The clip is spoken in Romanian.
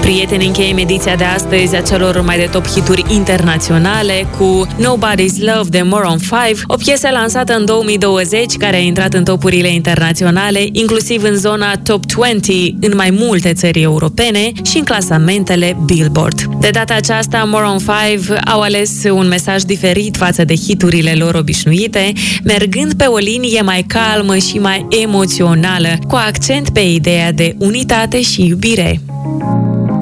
Prieteni, încheiem ediția de astăzi a celor mai de top hituri internaționale cu Nobody's Love de Maroon 5, o piesă lansată în 2020 care a intrat în topurile internaționale, inclusiv în zona Top 20 în mai multe țări europene și în clasamentele Billboard. De data aceasta, Maroon 5 au ales un mesaj diferit față de hiturile lor obișnuite, mergând pe o linie mai calmă și mai emoțională, cu accent pe ideea de unitate și iubire.